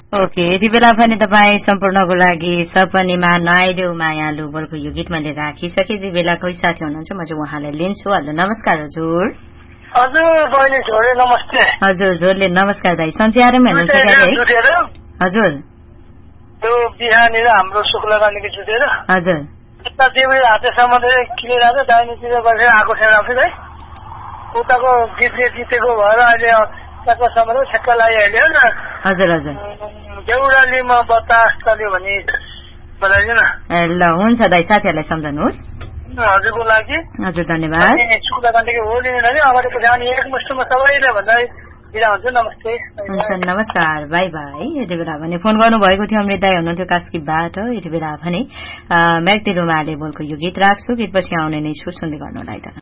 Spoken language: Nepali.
ओके, यति बेला भने तपाईँ सम्पूर्णको लागि सपनीमा नआइदेऊ मायालु बोलको यो गीत मैले राखिसके। यति बेला कोही साथी हुनुहुन्छ, म चाहिँ उहाँलाई लिन्छु। हेलो, नमस्कार हजुर। हजुर बहिनी झोले नमस्ते। हजुर झोले नमस्कार दाइ, सन्चयारमै हेर्नुहुन्छ है? हजुर त्यो बिहानीर हाम्रो शुक्ला रानीको जुटेर हजुर यता देवी हातेसम्म क्लियर आएको दाहिनेतिर बसेर आएको छैन है। उताको गीतले जितेको भएर अहिले तकसम्म ठ्याक्क लगाइहाल्यो न। हजुर हजुर देउरालीमा बतास चल्यो भने बताइदिनु न। ल हुन्छ दाइ, साथीहरूलाई सम्झाउनुहोस्। हजुरको लागि हजुर धन्यवाद। शुक्ला रानीको होली नै अगाडि पछि एकमुष्टमा सबैलाई भन्दा बिदा हुन्छ। नमस्ते। हुन्छ, नमस्कार, बाई बाई। यति बेला भने फोन गर्नुभएको थियो अमृत दाई हुनुहुन्थ्यो कास्कीबाट। यति बेला भने म्याग्दी रुमाले बोलको यो गीत राख्छु, गीतपछि आउने नै छु, सुन्दै गर्नुलाई त।